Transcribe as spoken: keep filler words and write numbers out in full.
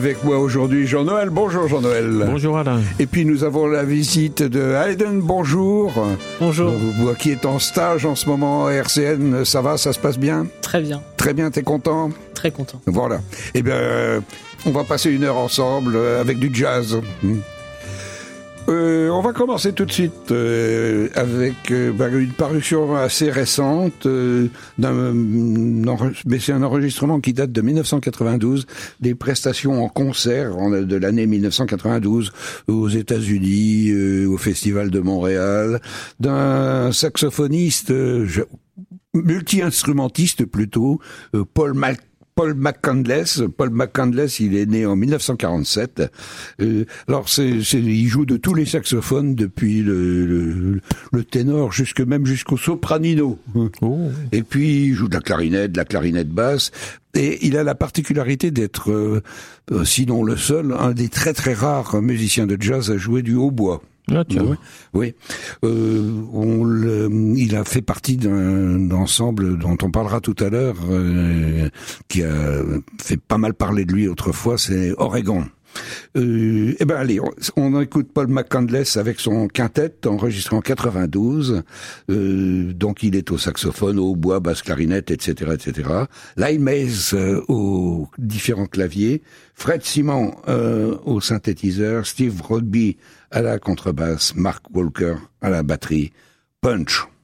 Avec moi aujourd'hui Jean-Noël. Bonjour Jean-Noël. Bonjour Alain. Et puis nous avons la visite de Hayden. Bonjour. Bonjour. Vous qui êtes en stage en ce moment à R C N, ça va, ça se passe bien? Très bien. Très bien, t'es content? Très content. Voilà. Eh bien, euh, on va passer une heure ensemble euh, avec du jazz. Hmm. Euh, on va commencer tout de suite euh, avec euh, bah, une parution assez récente, euh, d'un, mais c'est un enregistrement qui date de dix-neuf cent quatre-vingt-douze, des prestations en concert en, de l'année dix-neuf cent quatre-vingt-douze aux États-Unis, euh, au Festival de Montréal, d'un saxophoniste, euh, multi-instrumentiste plutôt, euh, Paul Mal Paul McCandless. Paul McCandless, il est né en dix-neuf cent quarante-sept. Euh, alors, c'est, c'est, il joue de tous les saxophones, depuis le, le, le ténor jusque même jusqu'au sopranino. Oh. Et puis, il joue de la clarinette, de la clarinette basse. Et il a la particularité d'être, euh, sinon le seul, un des très très rares musiciens de jazz à jouer du hautbois. Ah, tiens. Oui, oui. Euh, on le, il a fait partie d'un ensemble dont on parlera tout à l'heure, euh, qui a fait pas mal parler de lui autrefois, c'est Oregon. Euh, eh ben allez, on, on écoute Paul McCandless avec son quintet enregistré en quatre-vingt-douze. Euh, donc il est au saxophone, au hautbois, basse clarinette, et cetera, et cetera. Lyle Mays euh, aux différents claviers, Fred Simon euh, au synthétiseur, Steve Rodby à la contrebasse, Mark Walker à la batterie. Punch.